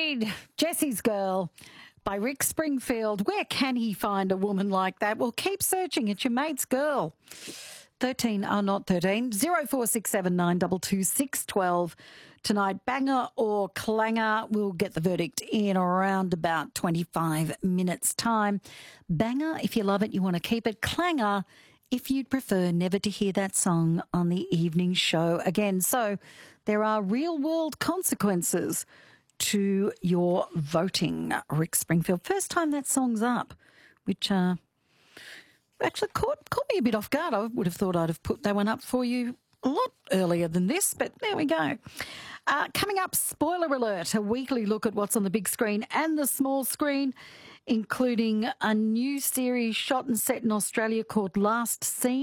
Reid, Jesse's Girl by Rick Springfield. Where can he find a woman like that? Well, keep searching. It's your mate's girl. 0467922612 tonight. Banger or clanger? We'll get the verdict in around about 25 minutes' time. Banger, if you love it, you want to keep it. Clanger, if you'd prefer never to hear that song on the evening show again. So there are real-world consequences to your voting. Rick Springfield, first time that song's up, which actually caught me a bit off guard. I would have thought I'd have put that one up for you a lot earlier than this, but there we go. Coming up, spoiler alert, a weekly look at what's on the big screen and the small screen, including a new series shot and set in Australia called Last Scene.